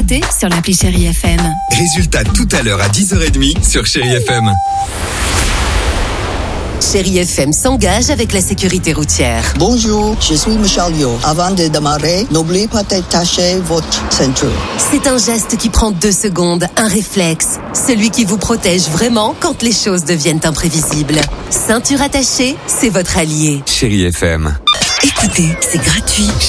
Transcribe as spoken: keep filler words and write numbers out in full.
écoutez sur l'appli Chérie F M. Résultat tout à l'heure à dix heures trente sur Chérie F M. Chérie F M s'engage avec la sécurité routière. Bonjour, je suis Michel Yo. Avant de démarrer, n'oubliez pas d'attacher votre ceinture. C'est un geste qui prend deux secondes, un réflexe. Celui qui vous protège vraiment quand les choses deviennent imprévisibles. Ceinture attachée, c'est votre allié. Chérie F M. Écoutez, c'est gratuit.